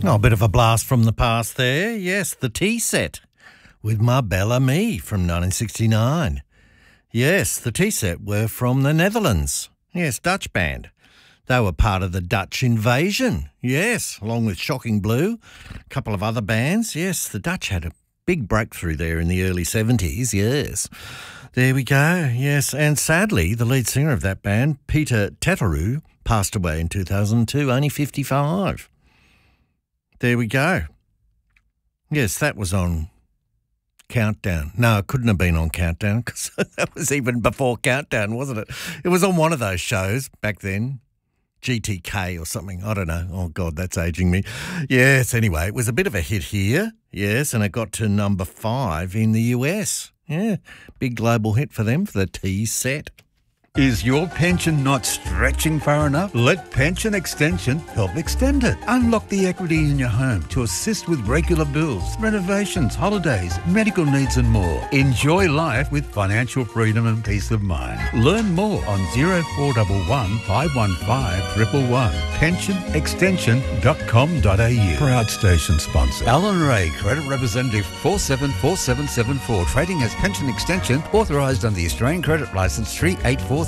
Oh, a bit of a blast from the past there. Yes, the Tea Set with Ma Bella Me from 1969. Yes, the Tea Set were from the Netherlands. Yes, Dutch band. They were part of the Dutch invasion. Yes, along with Shocking Blue, a couple of other bands. Yes, the Dutch had a big breakthrough there in the early 70s. Yes. There we go. Yes, and sadly, the lead singer of that band, Peter Teteru, passed away in 2002, only 55. There we go. Yes, that was on Countdown. No, it couldn't have been on Countdown because that was even before Countdown, wasn't it? It was on one of those shows back then. GTK or something. I don't know. Oh, God, that's aging me. Yes, anyway, it was a bit of a hit here. Yes, and it got to number 5 in the US. Yeah, big global hit for them for the Tea Set. Is your pension not stretching far enough? Let Pension Extension help extend it. Unlock the equity in your home to assist with regular bills, renovations, holidays, medical needs and more. Enjoy life with financial freedom and peace of mind. Learn more on 0411 515 111. pensionextension.com.au. Proud station sponsor. Alan Ray, Credit Representative 474774. Trading as Pension Extension, authorised under the Australian Credit Licence 384324.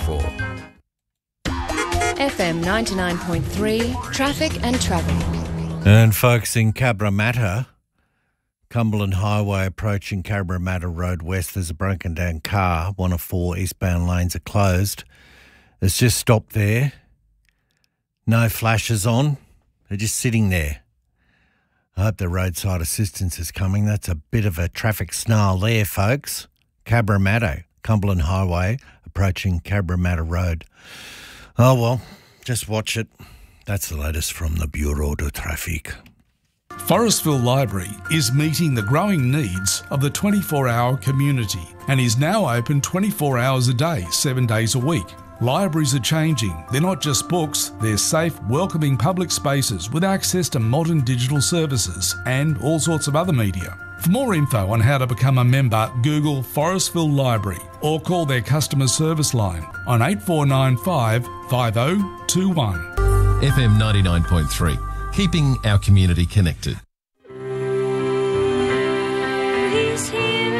FM 99.3, Traffic and Travel. And folks, in Cabramatta, Cumberland Highway approaching Cabramatta Road West, there's a broken down car. 1 of 4 eastbound lanes are closed. It's just stopped there. No flashes on. They're just sitting there. I hope the roadside assistance is coming. That's a bit of a traffic snarl there, folks. Cabramatta, Cumberland Highway, approaching Cabramatta Road. Oh, well, just watch it. That's the latest from the Bureau de Trafic. Forestville Library is meeting the growing needs of the 24-hour community and is now open 24 hours a day, 7 days a week. Libraries are changing. They're not just books, they're safe, welcoming public spaces with access to modern digital services and all sorts of other media. For more info on how to become a member, Google Forestville Library or call their customer service line on 8495 5021. FM 99.3, keeping our community connected. He's here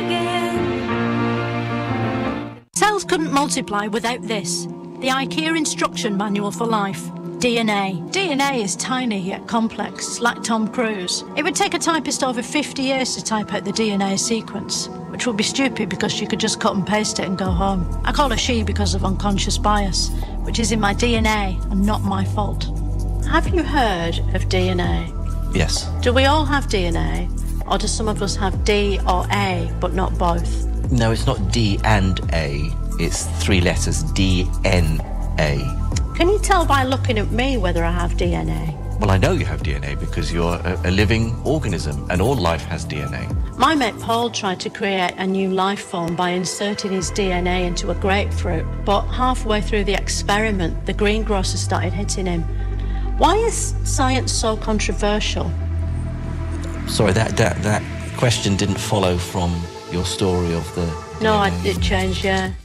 again. Cells couldn't multiply without this. The IKEA Instruction Manual for Life. DNA. DNA is tiny yet complex, like Tom Cruise. It would take a typist over 50 years to type out the DNA sequence, which would be stupid because she could just cut and paste it and go home. I call her she because of unconscious bias, which is in my DNA and not my fault. Have you heard of DNA? Yes. Do we all have DNA, or do some of us have D or A, but not both? No, it's not D and A. It's 3 letters, DNA. Can you tell by looking at me whether I have DNA? Well, I know you have DNA because you're a living organism and all life has DNA. My mate Paul tried to create a new life form by inserting his DNA into a grapefruit, but halfway through the experiment, the greengrocer started hitting him. Why is science so controversial? Sorry, that question didn't follow from your story of the DNA. No, it changed, yeah.